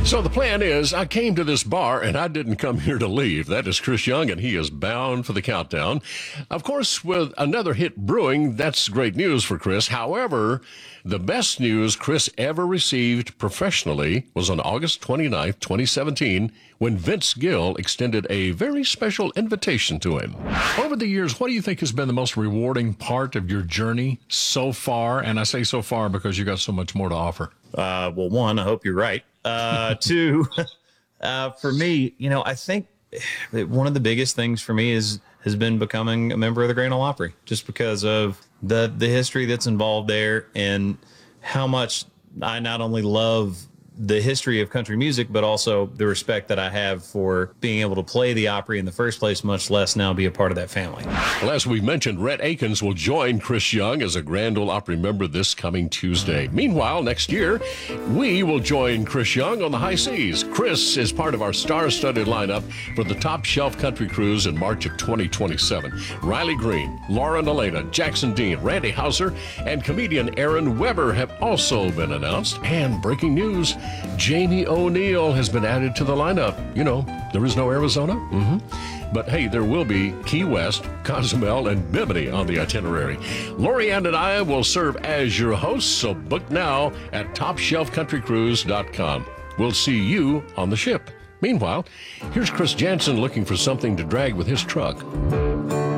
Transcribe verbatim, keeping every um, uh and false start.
So the plan is, I came to this bar and I didn't come here to leave. That is Chris Young, and he is bound for the countdown. Of course, with another hit brewing, that's great news for Chris. However, the best news Chris ever received professionally was on August twenty-ninth, twenty seventeen, when Vince Gill extended a very special invitation to him. Over the years, what do you think has been the most rewarding part of your journey so far? And I say so far because you got so much more to offer. Uh, well, one, I hope you're right. Uh, two, uh, for me, you know, I think that one of the biggest things for me is has been becoming a member of the Grand Ole Opry, just because of the the history that's involved there and how much I not only love the history of country music, but also the respect that I have for being able to play the Opry in the first place, much less now be a part of that family. Well, as we mentioned, Rhett Akins will join Chris Young as a Grand Ole Opry member this coming Tuesday. Meanwhile, next year, we will join Chris Young on the high seas. Chris is part of our star-studded lineup for the Top Shelf Country Cruise in March of twenty twenty-seven. Riley Green, Lauren Elena, Jackson Dean, Randy Hauser, and comedian Aaron Weber have also been announced. And breaking news, Jamie O'Neill has been added to the lineup. You know, there is no Arizona. Mm-hmm. But hey, there will be Key West, Cozumel, and Bimini on the itinerary. Lori Ann and I will serve as your hosts, so book now at top shelf country cruise dot com. We'll see you on the ship. Meanwhile, here's Chris Jansen looking for something to drag with his truck.